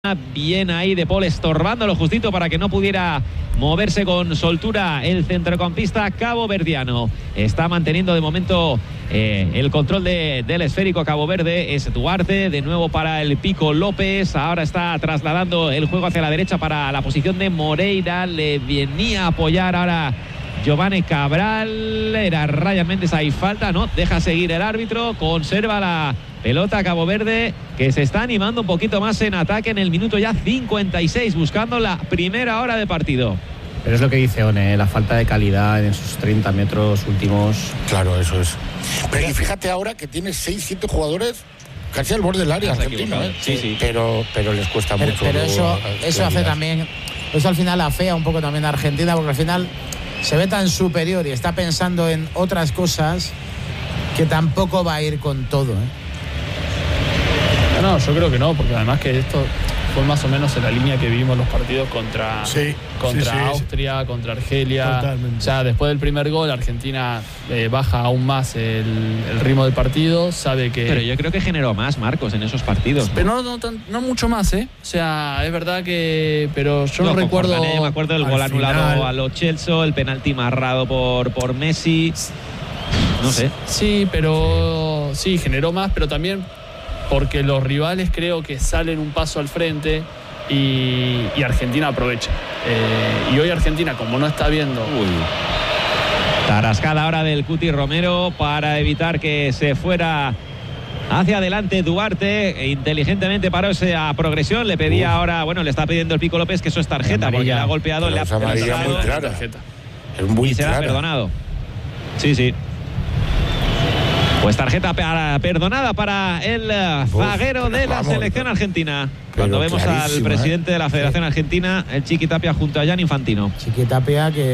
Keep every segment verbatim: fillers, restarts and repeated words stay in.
Bien ahí De Paul estorbándolo justito para que no pudiera moverse con soltura el centrocampista caboverdiano. Está manteniendo de momento eh, el control de, del esférico Cabo Verde. Es Duarte, de nuevo para el Pico López. Ahora está trasladando el juego hacia la derecha para la posición de Moreira. Le venía a apoyar ahora Giovanni Cabral. Era Ryan Méndez, hay falta, no, deja seguir el árbitro, conserva la pelota Cabo Verde, que se está animando un poquito más en ataque en el minuto ya cincuenta y seis, buscando la primera hora de partido. Pero es lo que dice One, la falta de calidad en esos treinta metros últimos. Claro, eso es. Pero y fíjate ahora que tiene seis, siete jugadores casi al borde del área argentino, ¿eh? Sí, sí. Pero, pero les cuesta pero, mucho. Pero eso, eso hace también, eso al final afea un poco también a Argentina, porque al final se ve tan superior y está pensando en otras cosas que tampoco va a ir con todo, ¿eh? No, yo creo que no, porque además que esto fue más o menos en la línea que vimos los partidos contra, sí, contra sí, sí, Austria, sí. contra Argelia. Totalmente. O sea, después del primer gol, Argentina eh, baja aún más el, el ritmo del partido, sabe que... Pero yo creo que generó más, Marcos, en esos partidos, ¿no? Pero no, no, no, no mucho más, ¿eh? O sea, es verdad que... Pero yo no, no recuerdo... Fortané, me acuerdo del gol anulado final a lo Chelsea, el penalti marrado por, por Messi. No sé. Sí, pero... Sí, generó más, pero también... porque los rivales creo que salen un paso al frente y, y Argentina aprovecha. Eh, y hoy Argentina, como no está viendo... Uy. Tarascada ahora del Cuti Romero para evitar que se fuera hacia adelante Duarte. Inteligentemente paró esa progresión. Le pedía Uf. ahora, bueno, le está pidiendo el Pico López que eso es tarjeta, porque le ha golpeado, pero le ha amarilla muy clara. Tarjeta. Es muy y será clara. perdonado. Sí, sí. Pues tarjeta perdonada para el zaguero de la vamos, selección argentina. Cuando vemos al presidente ¿eh? de la Federación Argentina, el Chiqui Tapia, junto a Gianni Infantino. Chiqui Tapia, que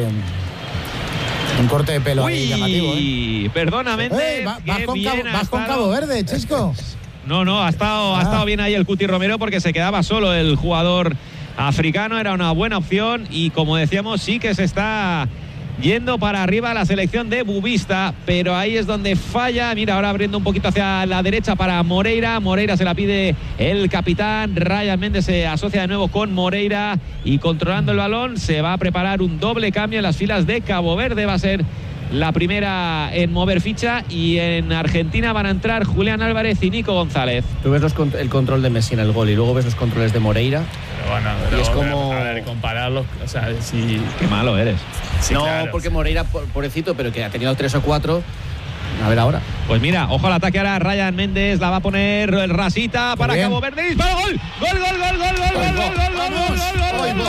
un corte de pelo Uy, ahí llamativo, ¿eh? Perdona, Méndez. Eh, va, vas con, Cabo, vas con Cabo Verde, Chisco. No, no, ha estado, ah. ha estado bien ahí el Cuti Romero, porque se quedaba solo el jugador africano. Era una buena opción y, como decíamos, sí que se está yendo para arriba la selección de Bubista, pero ahí es donde falla. Mira, ahora abriendo un poquito hacia la derecha para Moreira. Moreira se la pide el capitán. Ryan Méndez se asocia de nuevo con Moreira y, controlando el balón, se va a preparar un doble cambio en las filas de Cabo Verde. Va a ser la primera en mover ficha, y en Argentina van a entrar Julián Álvarez y Nico González. Tú ves los, el control de Messi en el gol y luego ves los controles de Moreira. Pero bueno, pero, y es como... a ver, compararlos, o sea, si... Qué malo eres. Sí, no, claro, porque Moreira, pobrecito, pero que ha tenido tres o cuatro. A ver ahora. Pues mira, ojo al ataque ahora. Ryan Méndez la va a poner el Rasita para Cabo Verde. ¡Disparo! ¡Gol! ¡Gol, gol, gol, gol, gol, gol, gol, gol, gol, gol, gol, gol,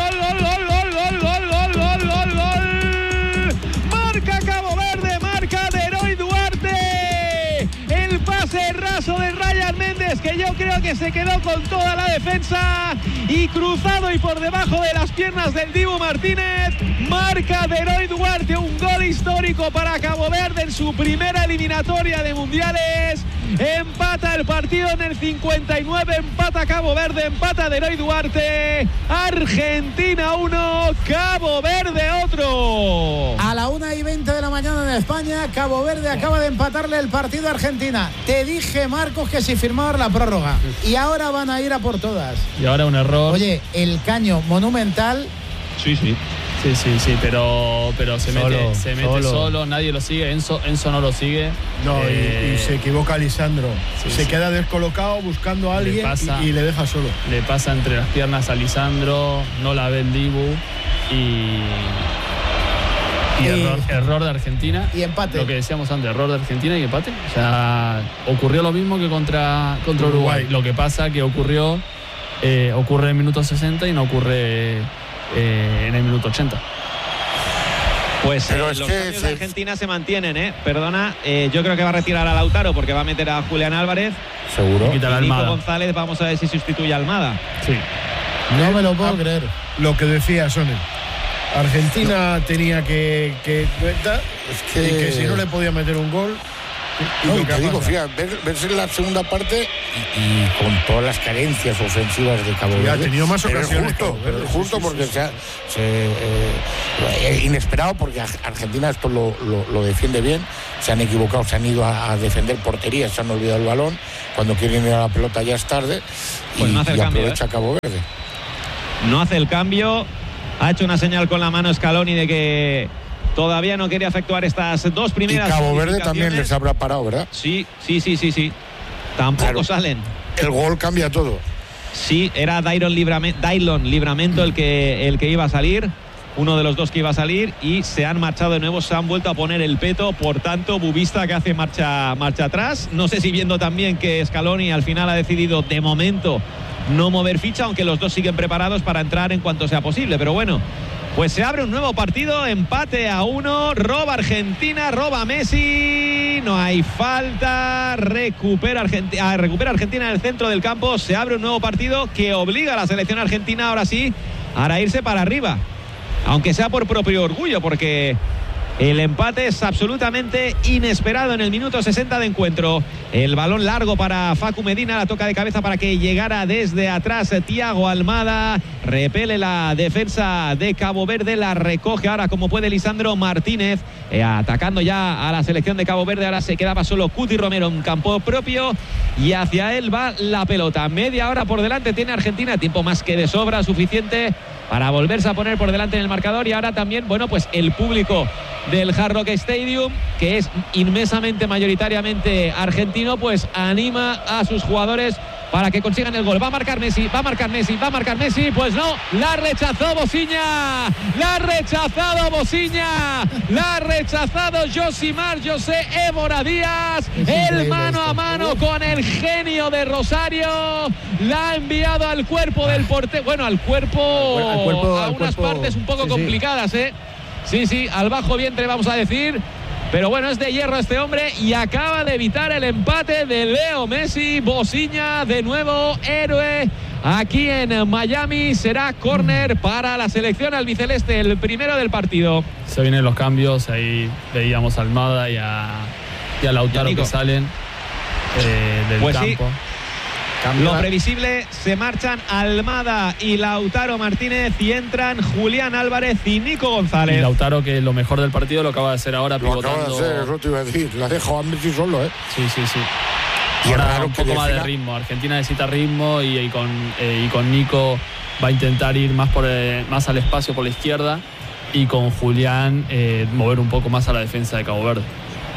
gol, gol, gol! Marca Cabo Verde, marca de Heroy Duarte. El pase raso de Ryan Méndez, que yo creo que se quedó con toda la defensa y cruzado y por debajo de las piernas del Dibu Martínez. Marca de Heroy Duarte, un gol histórico para Cabo Verde en su primera eliminatoria de mundiales. Empata el partido en el cincuenta y nueve, empata Cabo Verde, empata de Heroy Duarte. Argentina uno, Cabo Verde otro. A la una y veinte de la mañana en España, Cabo Verde acaba de empatarle el partido a Argentina. Te dije, Marcos, que si firmaba la prórroga, y ahora van a ir a por todas. Y ahora un error. Oye, el caño monumental. Sí, sí. Sí, sí, sí, pero, pero se solo, mete, se mete solo. solo, nadie lo sigue, Enzo, Enzo no lo sigue. No, eh, y, y se equivoca Lisandro. Sí, se sí. queda descolocado buscando a alguien pasa, y, y le deja solo. Le pasa entre las piernas a Lisandro, no la ve el Dibu y... Y Eh, error, error de Argentina. Y empate. Lo que decíamos antes, error de Argentina y empate. O sea, ocurrió lo mismo que contra, contra Uruguay. Uruguay. Lo que pasa que ocurrió, eh, ocurre en el minuto sesenta y no ocurre eh, en el minuto ochenta. Pues Pero eh, es los que cambios se... de Argentina se mantienen, ¿eh? Perdona, eh, yo creo que va a retirar a Lautaro porque va a meter a Julián Álvarez. Seguro. Y quita Y Nico Almada. González, vamos a ver si sustituye a Almada. Sí. No me lo puedo Ah, creer. Lo que decía Sone. Argentina tenía que, que, Es que... y que si no le podía meter un gol. Y lo que digo, fíjate, ver, verse en la segunda parte y, y con todas las carencias ofensivas de Cabo Verde. Ha tenido más pero ocasiones. Es justo, Cabo pero Verde, es justo sí, sí, porque sí, se, ha- se, eh, es inesperado porque Argentina esto lo, lo, lo defiende bien. Se han equivocado, se han ido a, a defender porterías, se han olvidado el balón. Cuando quieren ir a la pelota ya es tarde. Y, Pues no hace el y cambio, aprovecha ¿eh? Cabo Verde. No hace el cambio. Ha hecho una señal con la mano Scaloni de que todavía no quería efectuar estas dos Y primeras Cabo Verde también modificaciones. les habrá parado, ¿verdad? Sí, sí, sí, sí, sí. Tampoco Claro. salen. El gol cambia todo. Sí, era Dairon Livramento, Dylon Livramento el que, el que iba a salir, uno de los dos que iba a salir, y se han marchado de nuevo, se han vuelto a poner el peto. Por tanto, Bubista que hace marcha, marcha atrás. No sé si viendo también que Scaloni al final ha decidido de momento no mover ficha, aunque los dos siguen preparados para entrar en cuanto sea posible. Pero bueno, pues se abre un nuevo partido, empate a uno, roba Argentina, roba Messi, no hay falta, recupera Argentina, recupera Argentina en el centro del campo, se abre un nuevo partido que obliga a la selección argentina ahora sí a irse para arriba, aunque sea por propio orgullo, porque el empate es absolutamente inesperado en el minuto sesenta de encuentro. El balón largo para Facu Medina, la toca de cabeza para que llegara desde atrás Thiago Almada, repele la defensa de Cabo Verde, la recoge ahora como puede Lisandro Martínez, eh, atacando ya a la selección de Cabo Verde. Ahora se quedaba solo Cuti Romero en campo propio y hacia él va la pelota. Media hora por delante tiene Argentina, tiempo más que de sobra, suficiente para volverse a poner por delante en el marcador. Y ahora también, bueno, pues el público del Hard Rock Stadium, que es inmensamente mayoritariamente argentino, pues anima a sus jugadores para que consigan el gol. Va a marcar Messi, va a marcar Messi, va a marcar Messi. Pues no, la rechazó Bociña, la ha rechazado Bociña, la ha rechazado Josimar José Évora Díaz. El mano a mano con el genio de Rosario, la ha enviado al cuerpo del portero, bueno, al cuerpo, al cuerpo a al unas cuerpo, partes un poco sí, sí. complicadas, ¿eh? Sí, sí, al bajo vientre vamos a decir. Pero bueno, es de hierro este hombre y acaba de evitar el empate de Leo Messi. Bociña, de nuevo héroe aquí en Miami. Será córner para la selección albiceleste, el primero del partido. Se vienen los cambios, ahí veíamos a Almada y a, y a Lautaro Y a Nico. que salen eh, del Pues sí. campo. Lo previsible, se marchan Almada y Lautaro Martínez y entran Julián Álvarez y Nico Y González. Lautaro, que lo mejor del partido lo acaba de hacer ahora, Lo acaba pivotando. de hacer, eso te iba a decir. La dejo a Messi solo, ¿eh? Sí, sí, sí. Y Ahora es raro un que poco más de defina- ritmo. Argentina necesita ritmo y, y con, eh, y con Nico va a intentar ir más, por, eh, más al espacio por la izquierda y con Julián eh, mover un poco más a la defensa de Cabo Verde.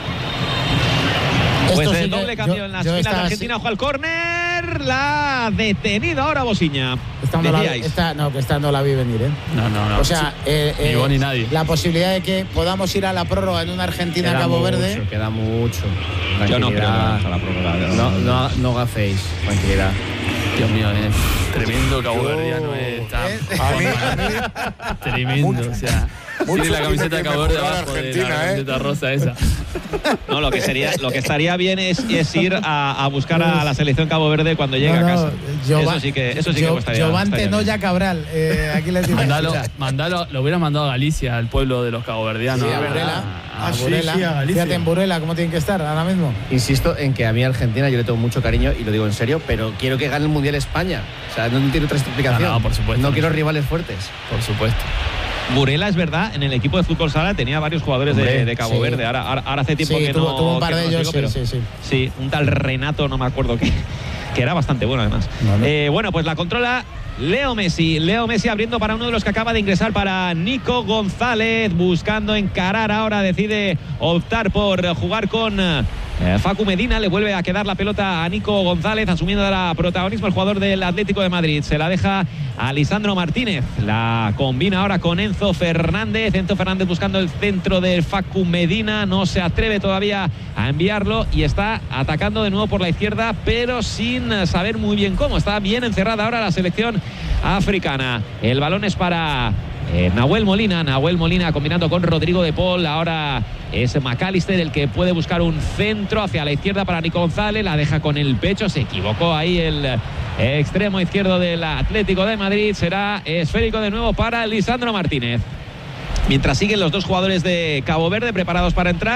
Pues Esto sí el que- doble cambio yo- en las yo filas de estaba Argentina. así- Ojo al córner, la ha detenido ahora Bociña. Esta no la, Decíais. esta, no, que esta no la vi venir, ¿eh? No, no, no. O sea, eh, Ni eh, vos ni nadie. la posibilidad de que podamos ir a la prórroga en una Argentina-Cabo Verde. Mucho, queda mucho. Yo no creo que Tranquilidad. vaya a la prórroga, yo No, no. no, no gaféis. Tranquilidad. Dios mío, es tremendo Cabo Verdiano. Está A mí, a mí tremendo. mucho- o sea, mucho tiene la tiene camiseta que de Cabo Verde mejorar abajo de la Argentina, ¿eh? camiseta rosa esa. No, lo que sería, lo que estaría bien es, es ir a, a buscar a la selección Cabo Verde cuando llegue No, a no, casa. Giova- eso sí que, eso sí que Gio- costaría. Giovante estaría bien. Noya Cabral. Eh, aquí les digo. Mandalo, mandalo, lo hubieran mandado a Galicia, al pueblo de los caboverdianos. Sí, a a- Burela. a- A Ah, sí, Burela. sí, a Galicia. Fíjate en Burela cómo tienen que estar ahora mismo. Insisto en que a mí Argentina yo le tengo mucho cariño y lo digo en serio, pero quiero que gane el Mundial España. O sea, no tiene otra explicación. No, no, por supuesto. No quiero rivales fuertes. Por supuesto. Burela, es verdad, en el equipo de fútbol sala tenía varios jugadores de, Hombre, de Cabo sí. Verde. Ahora, ahora, ahora hace tiempo Sí, que tuvo, no. tuvo un par que de no lo ellos, sigo, sí, pero- sí, sí. Sí, un tal Renato, no me acuerdo qué, que era bastante bueno además. No, no. Eh, bueno, pues la controla Leo Messi. Leo Messi abriendo para uno de los que acaba de ingresar, para Nico González, buscando encarar ahora, decide optar por jugar con eh, Facu Medina. Le vuelve a quedar la pelota a Nico González, asumiendo el protagonismo el jugador del Atlético de Madrid. Se la deja a Lisandro Martínez, la combina ahora con Enzo Fernández. Enzo Fernández buscando el centro de Facu Medina, no se atreve todavía a enviarlo y está atacando de nuevo por la izquierda, pero sin saber muy bien cómo. Está bien encerrada ahora la selección africana. El balón es para eh, Nahuel Molina. Nahuel Molina combinando con Rodrigo de Paul. Ahora es McAllister el que puede buscar un centro hacia la izquierda para Nico González. La deja con el pecho. Se equivocó ahí el eh, extremo izquierdo del Atlético de Madrid. Será esférico de nuevo para Lisandro Martínez. Mientras siguen los dos jugadores de Cabo Verde preparados para entrar,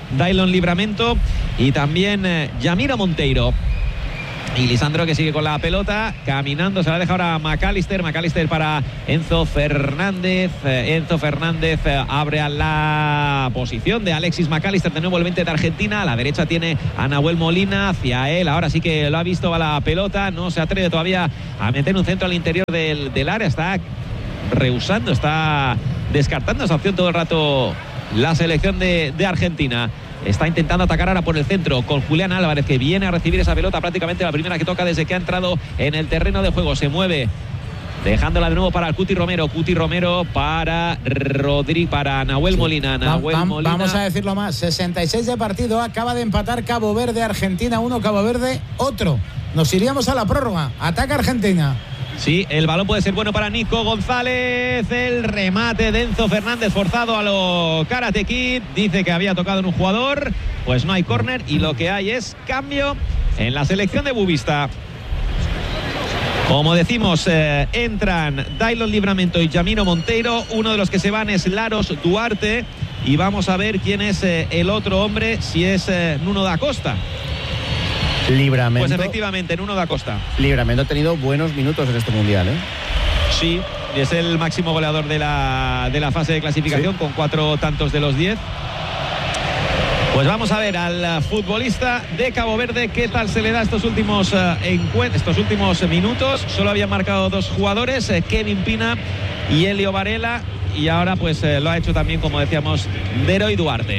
Daylon Livramento y también eh, Yamiro Monteiro. Y Lisandro, que sigue con la pelota, caminando, se la deja ahora McAllister, McAllister para Enzo Fernández, Enzo Fernández abre a la posición de Alexis McAllister, de nuevo el veinte de Argentina, a la derecha tiene a Nahuel Molina, hacia él, ahora sí que lo ha visto, va la pelota, no se atreve todavía a meter un centro al interior del, del área, está rehusando, está descartando esa opción todo el rato la selección de, de Argentina. Está intentando atacar ahora por el centro con Julián Álvarez, que viene a recibir esa pelota, prácticamente la primera que toca desde que ha entrado en el terreno de juego. Se mueve, dejándola de nuevo para el Cuti Romero. Cuti Romero para Rodri, para Nahuel sí. Molina. Nahuel va, Molina. Vamos a decirlo más. sesenta y seis de partido. Acaba de empatar Cabo Verde, Argentina uno, Cabo Verde otro. Nos iríamos a la prórroga. Ataca Argentina. Sí, el balón puede ser bueno para Nico González. El remate de Enzo Fernández forzado a lo Karate Kid. Dice que había tocado en un jugador. Pues no hay córner y lo que hay es cambio en la selección de Boavista. Como decimos, eh, entran Daylon Livramento y Yamiro Monteiro. Uno de los que se van es Laros Duarte. Y vamos a ver quién es eh, el otro hombre, si es eh, Nuno da Costa. Livramento. Pues efectivamente, Nuno da Costa. Livramento ha tenido buenos minutos en este mundial, ¿eh? Sí, es el máximo goleador de la, de la fase de clasificación, sí, con cuatro tantos de los diez. Pues vamos a ver al futbolista de Cabo Verde qué tal se le da estos últimos uh, encuentros, estos últimos minutos. Solo habían marcado dos jugadores, eh, Kevin Pina y Elio Varela, y ahora pues eh, lo ha hecho también, como decíamos, Leroy Duarte.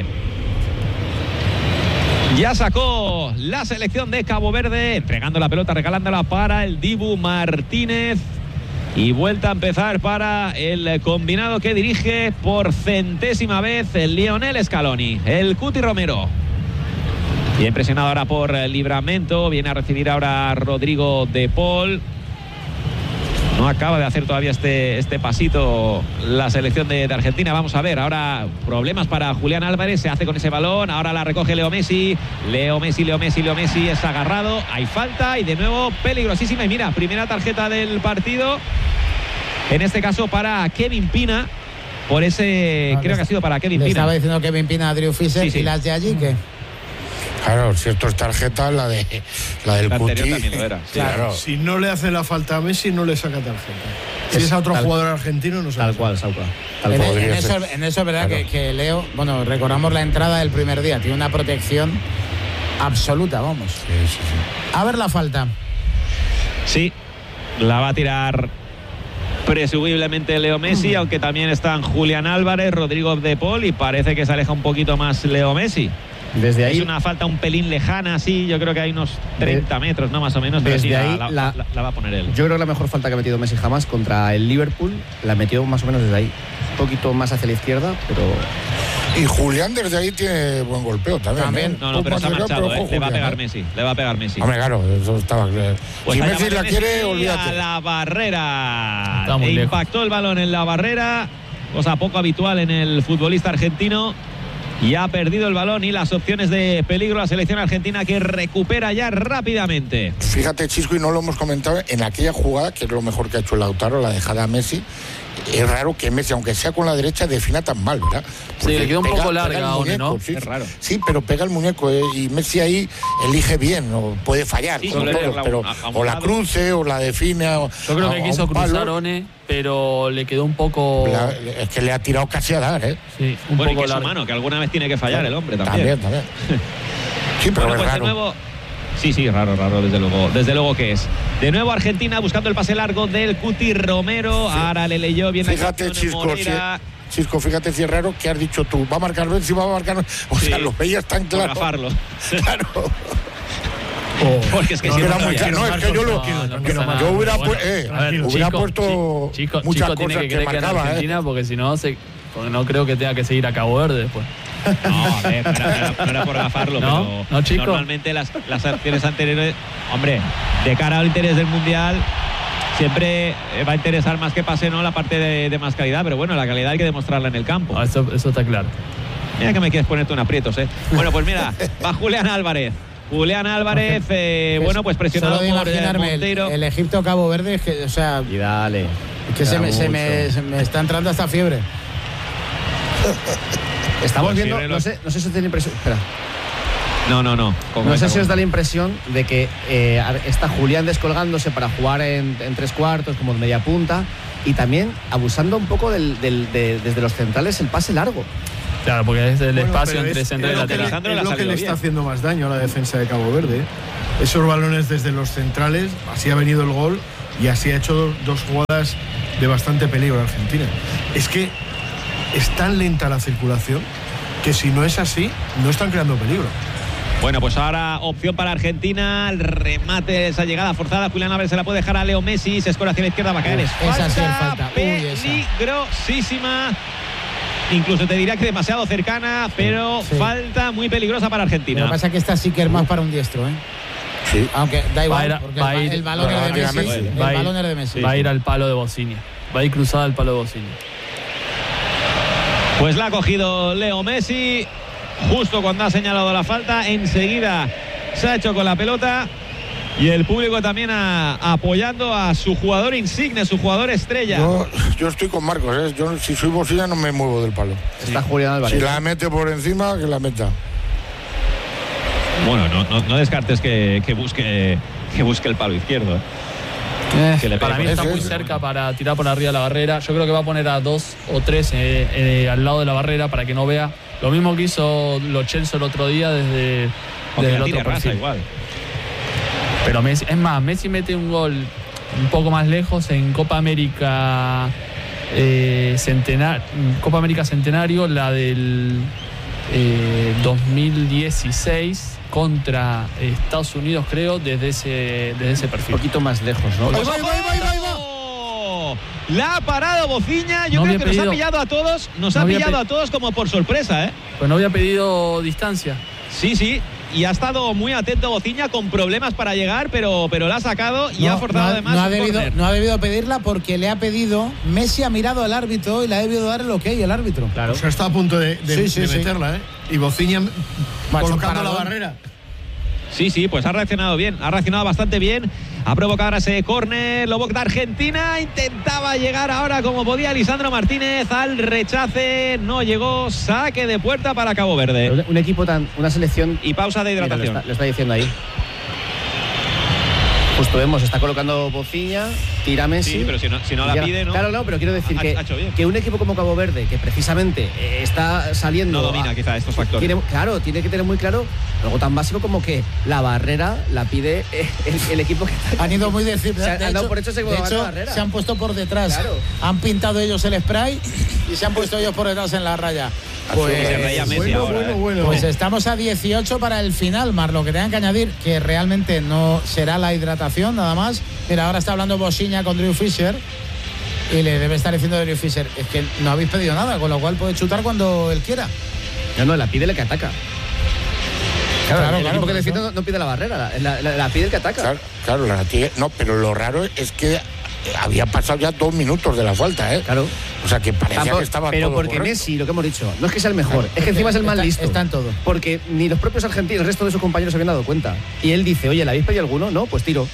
Ya sacó la selección de Cabo Verde, entregando la pelota, regalándola para el Dibu Martínez. Y vuelta a empezar para el combinado que dirige por centésima vez el Lionel Scaloni, el Cuti Romero. Bien presionado ahora por Livramento, viene a recibir ahora Rodrigo de Paul. No acaba de hacer todavía este, este pasito la selección de, de Argentina. Vamos a ver, ahora problemas para Julián Álvarez, se hace con ese balón, ahora la recoge Leo Messi, Leo Messi, Leo Messi, Leo Messi es agarrado, hay falta y de nuevo peligrosísima. Y mira, primera tarjeta del partido, en este caso para Kevin Pina, por ese, no, creo que ha sido para Kevin le Pina. Estaba diciendo Kevin Pina a Drew Fisher, sí, sí. Y las de allí, ¿qué? Claro, si esto es tarjeta, la de la del la Cuti. También lo era. Sí, claro. Si no le hace la falta a Messi, no le saca tarjeta. Si es, es a otro tal, jugador argentino, no saca. Tal cual, Sauca. En, en, eso, en eso es verdad, claro, que, que Leo, bueno, recordamos la entrada del primer día, tiene una protección absoluta, vamos. Sí, sí, sí. A ver la falta. Sí, la va a tirar presumiblemente Leo Messi, mm. aunque también están Julián Álvarez, Rodrigo de Paul, y parece que se aleja un poquito más Leo Messi. Desde ahí, es una falta un pelín lejana, sí, yo creo que hay unos treinta de, metros, no más o menos, pero desde sí, ahí la, la, la, la va a poner él. Yo creo que la mejor falta que ha metido Messi jamás contra el Liverpool la metió más o menos desde ahí, un poquito más hacia la izquierda, pero... Y Julián desde ahí tiene buen golpeo también. También. ¿eh? No, no, pero se ha marchado, eh. Le va a pegar ¿eh? Messi, le va a pegar Messi. Hombre, claro, eso estaba claro. Pues si Messi la Messi quiere, olvídate. A la barrera. Está muy impactó lejos. El balón en la barrera, cosa poco habitual en el futbolista argentino. Y ha perdido el balón y las opciones de peligro la selección argentina, que recupera ya rápidamente. Fíjate, Chisco, y no lo hemos comentado, en aquella jugada, que es lo mejor que ha hecho el Lautaro, la dejada a Messi, es raro que Messi, aunque sea con la derecha, defina tan mal, ¿verdad? Porque sí, le queda un pega, poco larga a One, ¿no? Sí, es raro. Sí, pero pega el muñeco, eh, y Messi ahí elige bien, o puede fallar, sí, como todos, la, pero a, a o la cruce o la define. O, Yo creo que a, quiso a cruzar palo. One, pero le quedó un poco... La, es que le ha tirado casi a dar, ¿eh? Sí, un bueno, poco y que es largo. humano, que alguna vez tiene que fallar el hombre también. También, también. Sí, pero bueno, es pues raro. de nuevo... Sí, sí, raro, raro, desde luego, desde luego que es. De nuevo Argentina buscando el pase largo del Cuti Romero. Sí. Ahora le leyó bien. Fíjate, Chisco, si, Chisco, fíjate si es raro que has dicho tú. Va a marcar Messi, va a marcar. O sí. sea, lo veías tan claro. Fotografarlo. Claro. Oh, porque es que no, si era no, muy ya, no, es que yo lo no, no, yo, no, yo hubiera, bueno, pu eh, a ver, hubiera chico, puesto chico, muchas chico cosas tiene que, que que marcaba, en Argentina, ¿eh? porque si no se, porque no creo que tenga que seguir a Cabo Verde después. No, a ver, no era, no era por gafarlo, ¿No? pero ¿No, chico? Normalmente las, las acciones anteriores, hombre, de cara al interés del Mundial, siempre va a interesar más que pase, ¿no?, la parte de, de más calidad, pero bueno, la calidad hay que demostrarla en el campo. No, eso, eso está claro. Mira que me quieres ponerte un aprietos, ¿eh? Bueno, pues mira, va Julián Álvarez. Julián Álvarez, eh, bueno, pues presionado Solo de por imaginarme Monteiro. El, el Egipto Cabo Verde, es que, o sea, y dale. es que se me, se, me, se me está entrando hasta fiebre. Estamos Pues viendo, sí, no los- sé, no sé si os da la impresión. Espera. No, no, no. No sé si os da la impresión de que eh, está Julián descolgándose para jugar en, en tres cuartos como media punta y también abusando un poco del, del, de, desde los centrales el pase largo. Claro, porque es el Bueno, espacio pero entre es- central y es lo que le- lateral. Alejandro es le ha lo que sabido le está bien. haciendo más daño a la defensa de Cabo Verde. ¿eh? Esos balones desde los centrales, así ha venido el gol y así ha hecho dos, dos jugadas de bastante peligro a Argentina. Es que es tan lenta la circulación que si no es así, no están creando peligro. Bueno, pues ahora opción para Argentina. El remate, esa llegada forzada. Julián Álvarez se la puede dejar a Leo Messi. Se escora hacia la izquierda. Va a caer. Es Esa falta, sí es falta. Uy, esa. peligrosísima. Incluso te diría que demasiado cercana, pero Sí. falta muy peligrosa para Lo que Argentina. pasa es que esta sí que es más para un diestro, ¿eh? Sí. Aunque da Va a igual, ir- porque va a el, ir- el balón va es de a Messi. Messi. El Va a ir- balón es de Messi. Va a ir al palo de Bociña. Va a ir cruzada al palo de Bociña. Pues la ha cogido Leo Messi. Justo cuando ha señalado la falta, enseguida se ha hecho con la pelota. Y el público también a- apoyando a su jugador insigne, su jugador estrella. Yo, yo estoy con Marcos, ¿eh? Yo, si soy Bocina no me muevo del palo. Está Julián Álvarez. Si la mete por encima, que la meta. Bueno, no, no, no descartes que, que busque que busque el palo izquierdo. ¿eh? Eh, Que le para pegue mí por está ese. muy cerca para tirar por arriba de la barrera. Yo creo que va a poner a dos o tres eh, eh, al lado de la barrera para que no vea. Lo mismo que hizo Lo Celso el otro día desde, O que desde la el tire otro rasa perfil. igual. Pero Messi, es más, Messi mete un gol un poco más lejos en Copa América eh, Centenar- Copa América Centenario, la del eh, dos mil dieciséis contra Estados Unidos, creo, desde ese, desde ese Un perfil. poquito más lejos, ¿no? Pues va, ojo, va, va, va, ¡ojo! La ha parado Bociña. Yo No creo había que nos pedido- ha pillado a todos. Nos no ha había pillado pe- a todos como por sorpresa, ¿eh? Pues no había pedido distancia. Sí, sí. Y ha estado muy atento Bociña con problemas para llegar, pero, pero la ha sacado y No, ha forzado no, además no ha un debido, córner. no ha debido pedirla porque le ha pedido. Messi ha mirado al árbitro y le ha debido dar el ok el árbitro. Claro. O sea, está a punto de, de- Sí, sí, de sí. meterla, ¿eh? Y Bociña Macho, colocando la paradón. barrera. Sí, sí, pues ha reaccionado bien, ha reaccionado bastante bien. Ha provocado ahora ese córner, lo de Argentina. Intentaba llegar ahora como podía Lisandro Martínez al rechace. No llegó, saque de puerta para Cabo Verde. Un, un equipo tan. Una selección. Y pausa de Mira, lo, hidratación. está, lo está diciendo ahí. Justo vemos, está colocando Bociña, tira Messi. Sí, pero si no, si no y la llega. pide, ¿no? Claro, no, pero quiero decir Ha- que, ha hecho bien. que un equipo como Cabo Verde, que precisamente eh, está saliendo. No domina a- quizá estos factores. Tiene, claro, tiene que tener muy claro algo tan básico como que la barrera la pide eh, el, el equipo que está. Han ido muy de, de, Se han de dado hecho, por hecho ese de gol a hecho, la barrera. se han puesto por detrás. Claro. Han pintado ellos el spray y se han puesto ellos por detrás en la raya. Y se reía Pues, Messi bueno, ahora, bueno, ¿eh? bueno. pues estamos a dieciocho para el final, Marlo. Que tengan que añadir que realmente no será la hidratación nada más. Mira, ahora está hablando Bociña con Drew Fisher y le debe estar diciendo a Drew Fisher, es que no habéis pedido nada, con lo cual puede chutar cuando él quiera. No, no, la pide el que ataca. Claro, Claro, el claro, equipo que por defiende eso. no, no pide la barrera, la, la- la- la pide el que ataca. Claro, claro, la tiene- no, pero lo raro es que había pasado ya dos minutos de la falta, ¿eh? Claro. O sea, que parecía Tampoco- que estaba pero todo porque correcto. Messi, lo que hemos dicho, no es que sea el mejor, es que encima es el más Está- listo. está en todo. Porque ni los propios argentinos, el resto de sus compañeros se habían dado cuenta. Y él dice, oye, ¿la habéis pedido alguno? No, pues tiro.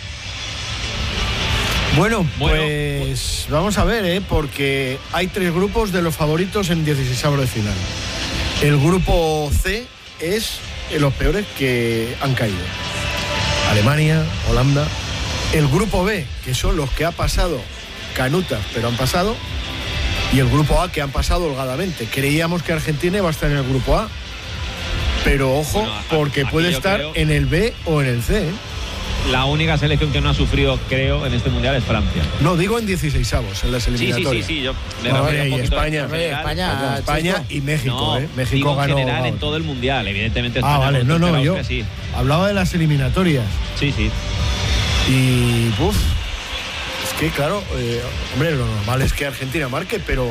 Bueno, Bueno, pues vamos a ver, ¿eh? Porque hay tres grupos de los favoritos en dieciseisavos de final. El grupo C es de los peores que han caído. Alemania, Holanda. El grupo B, que son los que ha pasado canutas, pero han pasado. Y el grupo A, que han pasado holgadamente. Creíamos que Argentina iba a estar en el grupo A. Pero ojo, Bueno, a- porque aquí puede yo estar creo- en el B o en el C, ¿eh? La única selección que no ha sufrido, creo, en este mundial es Francia. No, digo en dieciseisavos, en las Sí, sí, eliminatorias. sí, sí. Yo me No, refiero y un poquito España. en general. España, España Chico. y México, No, ¿eh? México digo en ganó. general en ganó. todo el mundial. Evidentemente Ah, España vale, con no, otros no, pelados yo que sí. hablaba de las eliminatorias. Sí, sí. Y, uff, es que, claro, eh, hombre, lo normal es que Argentina marque, pero.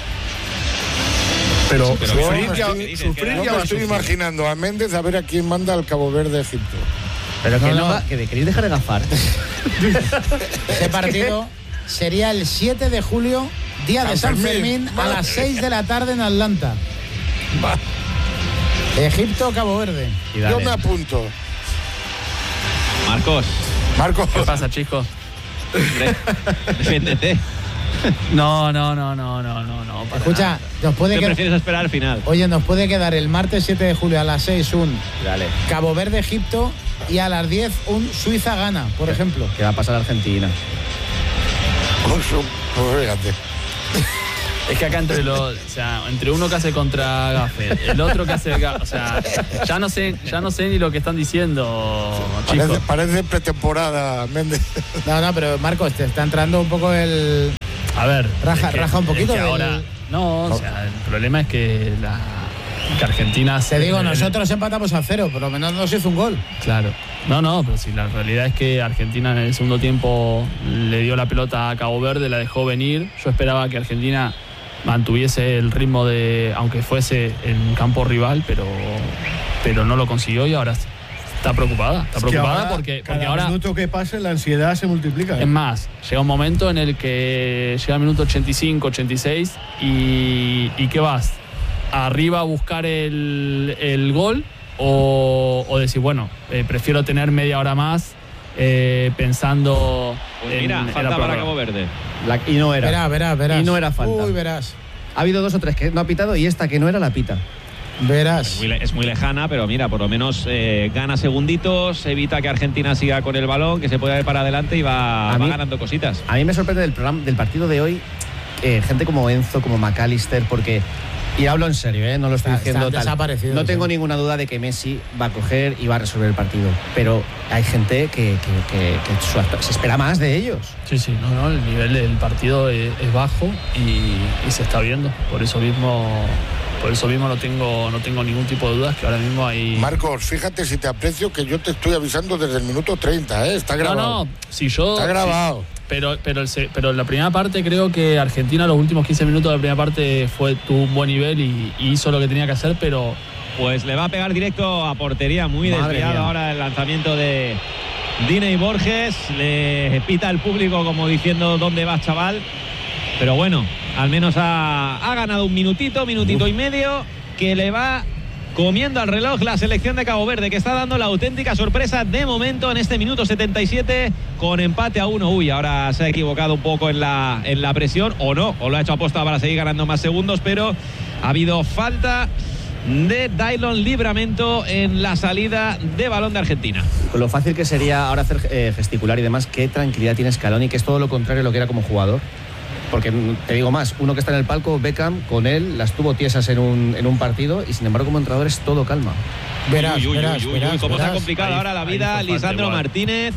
Pero, pero Yo sufrir me ya, estoy- sufrir yo ya me va a estoy sufrir. imaginando a Méndez a ver a quién manda al Cabo Verde Egipto. Pero que No, no, no. va- que queréis dejar de gafar. Ese partido sería el siete de julio, día de San San Fermín, Fermín. a las seis de la tarde en Atlanta. Egipto, Cabo Verde. Y dale. Yo me apunto. Marcos, Marcos, ¿Qué pasa, chicos? hombre, defiéndete. No, no, no, no, no, no, no. para Escucha, nada. nos puede ¿Qué quedar. prefieres esperar al final? Oye, nos puede quedar el martes siete de julio a las seis un Dale. Cabo Verde Egipto y a las diez un Suiza Ghana, por ejemplo. ¿Qué va a pasar a Argentina? Con su- pues fíjate. Es que acá entre los, o sea, entre uno que hace contra Gaffer, el otro que hace, Ga- o sea, ya no sé, ya no sé ni lo que están diciendo, chicos. Parece, parece pretemporada, Méndez. No, no, pero Marcos, te está entrando un poco el. A ver, Raja- es que- raja un poquito es que del- ahora, no, o sea, el problema es que la que Argentina. Te digo, se- nosotros empatamos a cero, por lo menos nos hizo un gol. Claro. No, no, pero si la realidad es que Argentina en el segundo tiempo le dio la pelota a Cabo Verde, la dejó venir. Yo esperaba que Argentina mantuviese el ritmo de, aunque fuese en campo rival, pero, pero no lo consiguió y ahora está preocupada. Está Es que preocupada ahora, porque, porque cada ahora. minuto que pase, la ansiedad se multiplica. ¿eh? Es más, llega un momento en el que llega el minuto ochenta y cinco, ochenta y seis y, y ¿qué vas? ¿Arriba a buscar el, el gol o, o decir, bueno, eh, prefiero tener media hora más eh, pensando Pues en, mira, en la falta para prórroga? Cabo Verde. La- y no era. Verás, verás, verás. Y no era falta. Uy, verás. Ha habido dos o tres que no ha pitado y esta que no era la pita. Verás. Muy le- Es muy lejana, pero mira, por lo menos eh, gana segunditos, evita que Argentina siga con el balón, que se pueda ir para adelante y va, A va mí- ganando cositas. A mí me sorprende del programa, del partido de hoy, eh, gente como Enzo, como McAllister, porque, y hablo en serio, ¿eh? No lo estoy Está- diciendo están tal. desaparecidos, No tengo sí. ninguna duda de que Messi va a coger y va a resolver el partido, pero hay gente que, que- que- que su acto- se espera más de ellos. Sí, sí, no, no, el nivel del partido es, es bajo y, y se está viendo. Por eso mismo, por eso mismo no tengo, no tengo ningún tipo de dudas que ahora mismo hay. Marcos, fíjate si te aprecio que yo te estoy avisando desde el minuto treinta, ¿eh? Está grabado. No, no, si yo. Está grabado. si- pero, pero, el se- pero la primera parte creo que Argentina los últimos quince minutos de la primera parte fue tuvo un buen nivel y, y hizo lo que tenía que hacer, pero Pues le va a pegar directo a portería, muy Madre desviado mía. ahora el lanzamiento de Diney Borges. Le pita al público como diciendo dónde vas, chaval. Pero bueno, al menos ha, ha ganado un minutito, minutito y medio, que le va comiendo al reloj la selección de Cabo Verde, que está dando la auténtica sorpresa de momento en este minuto setenta y siete con empate a uno. Uy, ahora se ha equivocado un poco en la, en la presión, o no, o lo ha hecho aposta para seguir ganando más segundos, pero ha habido falta de Daylon Livramento en la salida de balón de Argentina. Con lo fácil que sería ahora hacer eh, gesticular y demás, qué tranquilidad tiene Scaloni, que es todo lo contrario a lo que era como jugador. Porque te digo más, uno que está en el palco, Beckham, con él las tuvo tiesas en un, en un partido y sin embargo como entrenador es todo calma. Verás, Uy, uy, uy, verás, uy, uy, verás, cómo se ha verás. complicado Ahí- ahora la ahí vida hizo falta Lisandro igual. Martínez.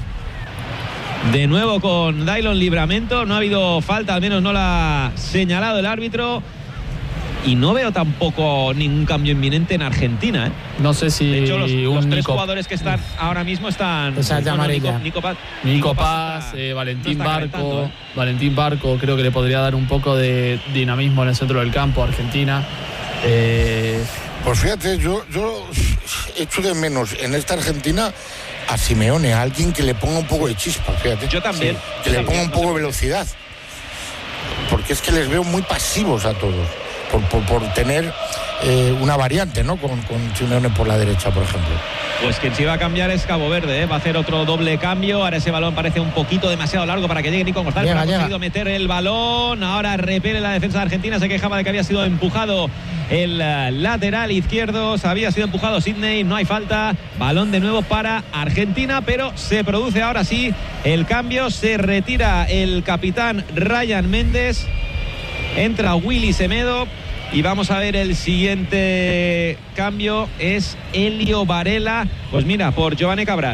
De nuevo con Daylon Livramento. No ha habido falta, al menos no la ha señalado el árbitro. Y no veo tampoco ningún cambio inminente en Argentina, ¿eh? no sé si De hecho, los, un los tres Nico, jugadores que están ahora mismo están. Esa es no, no, amarilla. Nico, Nico Paz, Nico Paz, está- eh, no Valentín está Barco, calentando, ¿eh? Valentín Barco creo que le podría dar un poco de dinamismo en el centro del campo a Argentina. Eh, Pues fíjate, yo, yo echo de menos en esta Argentina a Simeone, a alguien que le ponga un poco de chispa, fíjate. Yo también. Que Yo le ponga también, un no poco sé de velocidad. Porque es que les veo muy pasivos a todos. Por, por, por tener eh, una variante, ¿no? Con, con Simeone por la derecha, por ejemplo. Pues quien sí va a cambiar es Cabo Verde, ¿eh? Va a hacer otro doble cambio. Ahora ese balón parece un poquito demasiado largo para que llegue Nico González. Llega, pero ha llega. conseguido meter el balón. Ahora repele la defensa de Argentina. Se quejaba de que había sido empujado el eh, lateral izquierdo. Se había sido empujado Sidney. No hay falta. Balón de nuevo para Argentina, pero se produce ahora sí el cambio. Se retira el capitán Ryan Méndez. Entra Willy Semedo. Y vamos a ver el siguiente cambio, es Elio Varela, pues mira, por Giovanni Cabral.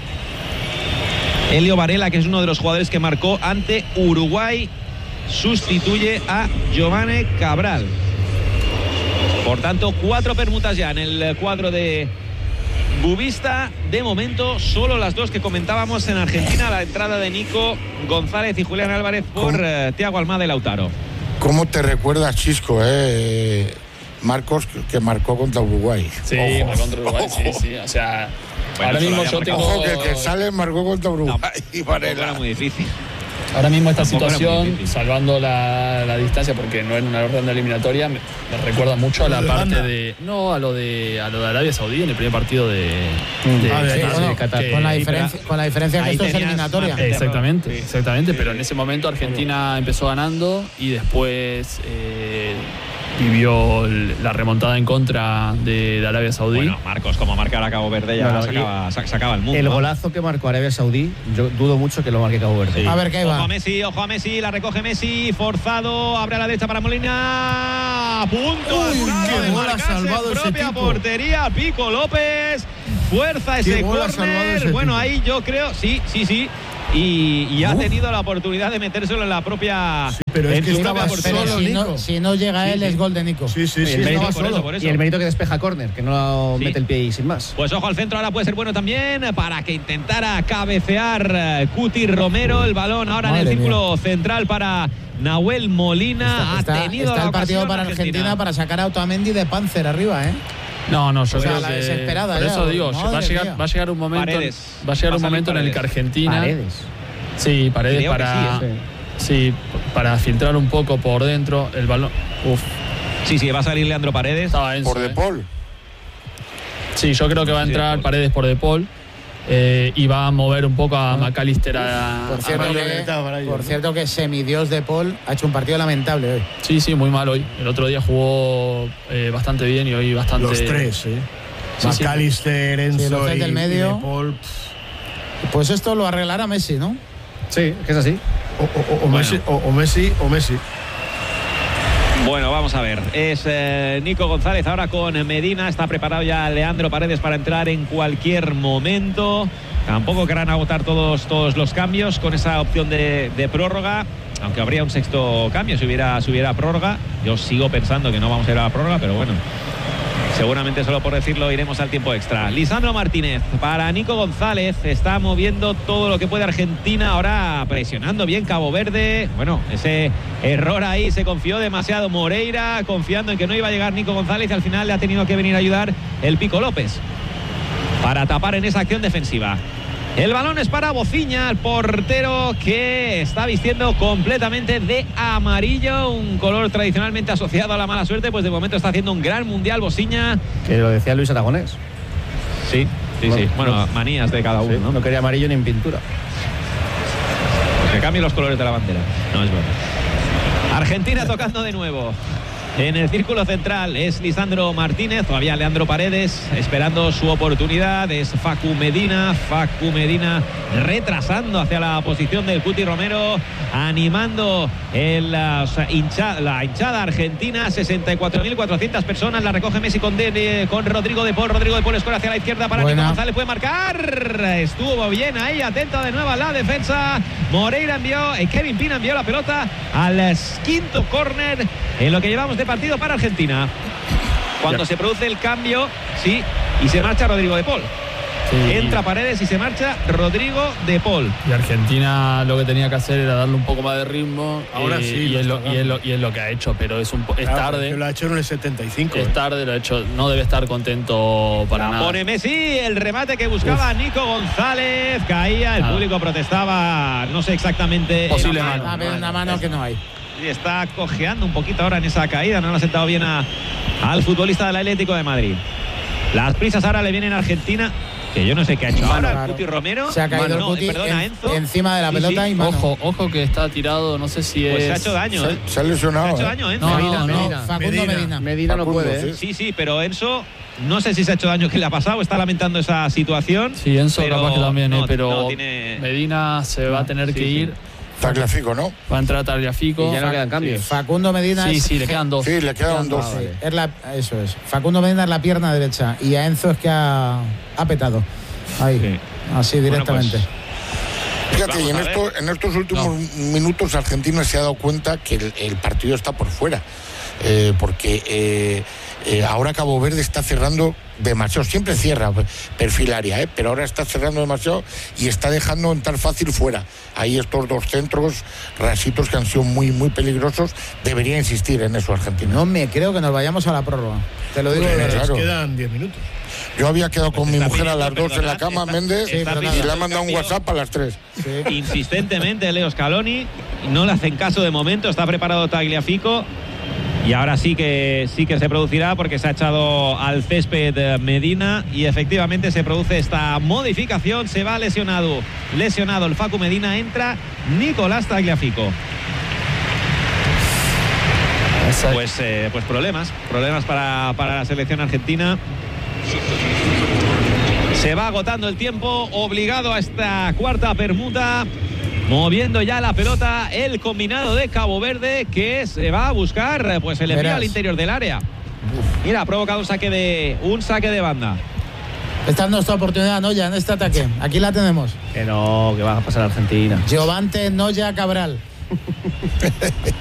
Elio Varela, que es uno de los jugadores que marcó ante Uruguay, sustituye a Giovanni Cabral. Por tanto, cuatro permutas ya en el cuadro de Bubista. De momento, solo las dos que comentábamos en Argentina, la entrada de Nico González y Julián Álvarez por eh, Thiago Almada y Lautaro. ¿Cómo te recuerdas, Chisco, eh? Marcos, que, que marcó contra Uruguay? sí, Ojo, contra Uruguay, ojo. sí, sí. O sea, Bueno, ahora eso lo mismo había yo marcado. tengo. Ojo, que el que sale marcó contra Uruguay. y Tampoco Varela. era muy difícil. Ahora mismo esta Tampoco era muy situación, difícil. salvando la, la distancia, porque no es una ronda eliminatoria, me, me recuerda mucho a la ¿Lo de parte Uganda? de. No, a lo de a lo de Arabia Saudí en el primer partido de, de, Ah, de ahí, de bueno, Qatar. Con la, Que- diferencia, con la diferencia que ahí esto es tenías eliminatoria. más- Exactamente, Sí. exactamente. Sí. Pero en ese momento Argentina empezó ganando y después eh, vivió el- la remontada en contra de, de Arabia Saudí. Bueno, Marcos, como marcar a Cabo Verde ya No, no, se, y- acaba, se, se acaba el mundo. El golazo que marcó Arabia Saudí, yo dudo mucho que lo marque Cabo Verde. Sí. A ver, ¿qué Ojo va? a Messi, ojo a Messi, la recoge Messi, forzado, abre a la derecha para Molina, a punto Uy, al qué de gol ha marcarse salvado en ese propia tipo. portería, Pico López, fuerza ese gol ha salvado córner, ese bueno, tipo. ahí yo creo, sí, sí, sí, y, y ha Uf. tenido la oportunidad de metérselo en la propia, Sí, pero es en que su estaba propia Pero portería. solo, si no, Nico. si no llega él, Sí, es sí. gol de Nico. Sí, sí, sí, el mérito, estaba por eso, solo. por eso. Y el mérito que despeja córner, que no Sí. mete el pie ahí sin más. Pues ojo al centro, ahora puede ser bueno también para que intentara cabecear eh, Cuti Romero. El balón ahora en Madre el círculo central para Nahuel Está, Molina. está- ha tenido está la el partido ocasión para Argentina. para sacar a Otamendi de Panzer arriba, ¿eh? No, no, yo O sea, creo la que desesperada por ya, eso digo, madre va a llegar, mía. va a llegar un momento, Paredes. va a llegar Va a un salir momento en el que Paredes. Argentina, Paredes. sí, Paredes Creo que para, sí, sí, para filtrar un poco por dentro el balón. Uf, Sí, sí, va a salir Leandro Paredes. estaba Enzo, Por De eh. Paul. Sí, yo creo que va a Sí, entrar De Paul. Paredes por De Paul eh, y va a mover un poco a McAllister a, Por a cierto, Mario que, Militao para ellos, por ¿no? cierto que semidios de Paul ha hecho un partido lamentable hoy. Sí, sí, muy mal hoy. El otro día jugó eh, bastante bien y hoy bastante. Los tres, ¿eh? Sí, sí. McAllister, Enzo Sí, los tres y, del y medio. De Paul. Pues esto lo arreglará Messi, ¿no? Sí, que es así. O, o- o Bueno. Messi, o, o Messi o Messi. Bueno, vamos a ver. Es eh, Nico González ahora con Medina. Está preparado ya Leandro Paredes para entrar en cualquier momento. Tampoco querrán agotar todos, todos los cambios con esa opción de, de prórroga. Aunque habría un sexto cambio si hubiera, si hubiera prórroga. Yo sigo pensando que no vamos a ir a la prórroga, pero bueno. Seguramente solo por decirlo iremos al tiempo extra. Lisandro Martínez para Nico González. Está moviendo todo lo que puede Argentina. Ahora presionando bien Cabo Verde. Bueno, ese error ahí, se confió demasiado Moreira, confiando en que no iba a llegar Nico González y al final le ha tenido que venir a ayudar el Pico López para tapar en esa acción defensiva. El balón es para Bociña, el portero que está vistiendo completamente de amarillo, un color tradicionalmente asociado a la mala suerte, pues de momento está haciendo un gran mundial Bociña. Que lo decía Luis Aragonés. Sí, sí, Bueno, sí. Bueno, no- manías de cada uno, Sí, ¿no? no quería amarillo ni en pintura. Que cambien los colores de la bandera. No es bueno. Argentina tocando de nuevo. En el círculo central es Lisandro Martínez, todavía Leandro Paredes esperando su oportunidad, es Facu Medina, Facu Medina retrasando hacia la posición del Cuti Romero, animando el, la, hincha, la hinchada argentina, sesenta y cuatro mil cuatrocientas personas, la recoge Messi con, de, con Rodrigo de Paul, Rodrigo de Paul escora hacia la izquierda para Buena. Nico González, puede marcar, estuvo bien ahí, atenta de nuevo a la defensa, Moreira envió, eh, Kevin Pina envió la pelota al quinto córner en lo que llevamos de partido para Argentina. Cuando Ya. se produce el cambio, sí, y se marcha Rodrigo de Paul. Sí, Entra Paredes y se marcha Rodrigo de Paul. Y Argentina lo que tenía que hacer era darle un poco más de ritmo. Ahora eh, sí, y, lo es lo, está y, es lo, y es lo que ha hecho, pero es, un, po- es Claro, tarde. que lo ha hecho en el setenta y cinco. Es ¿eh? tarde, lo ha hecho. No debe estar contento para La nada. pone Messi, el remate que buscaba Nico González, caía, el Nada. público protestaba, no sé exactamente. Posible la mano. A ver, una mano que no hay. Y está cojeando un poquito ahora en esa caída, no le ha sentado bien a, al futbolista del Atlético de Madrid. Las prisas ahora le vienen a Argentina, que yo no sé qué ha hecho ahora, Claro. Cuti Romero. Se ha caído Mano, el no, Cuti perdona, en- Enzo. encima de la Sí, pelota sí. y mano. Ojo, ojo que está tirado, no sé si es. Pues se ha hecho daño, ¿eh? Se, se ha Se lesionado. ha hecho ¿eh? daño, Enzo. No, Medina, no, no. Medina. Facundo Medina. Medina. Medina no Facundo, puede, ¿eh? sí. Sí, sí, pero Enzo, no sé si se ha hecho daño, qué le ha pasado, está lamentando esa situación. Sí, Enzo pero capaz que también, no, eh, pero no, tiene- Medina se va a tener sí, que sí. ir. Tagliafico, ¿no? Va a entrar Tagliafico. Y ya no quedan cambios. Facundo Medina Sí, es, sí, le quedan dos. Sí, le quedan dos. Ah, vale. es la, eso es. Facundo Medina es la pierna derecha y a Enzo es que ha, ha petado. Ahí, Sí. así Bueno, directamente. pues, Fíjate, Vamos y en, a ver. esto, en estos últimos minutos Argentina se ha dado cuenta que el, el partido está por fuera. Eh, porque eh, eh, ahora Cabo Verde está cerrando demasiado, siempre cierra perfil área, ¿eh? Pero ahora está cerrando demasiado y está dejando entrar fácil fuera. Ahí estos dos centros rasitos que han sido muy muy peligrosos, debería insistir en eso Argentina. No me creo que nos vayamos a la prórroga. Te lo digo de Pues, verdad. claro. Quedan diez minutos. Yo había quedado Pues con mi está mujer a pidiendo, las dos en la perdonad, cama, está- Méndez, está y pidiendo le ha mandado un cambio. WhatsApp a las tres. Insistentemente Leo Scaloni, no le hacen caso de momento, está preparado Tagliafico y ahora sí que sí que se producirá porque se ha echado al césped Medina y efectivamente se produce esta modificación, se va lesionado, lesionado el Facu Medina, entra Nicolás Tagliafico. Pues, eh, pues problemas, problemas para, para la selección argentina. Se va agotando el tiempo, obligado a esta cuarta permuta, moviendo ya la pelota el combinado de Cabo Verde, que se va a buscar pues el envío Verás. al interior del área. Mira, ha provocado un saque de un saque de banda. Esta es nuestra oportunidad, Noya, en este ataque. Aquí la tenemos. Que no, que va a pasar a Argentina. Giovante Noya Cabral.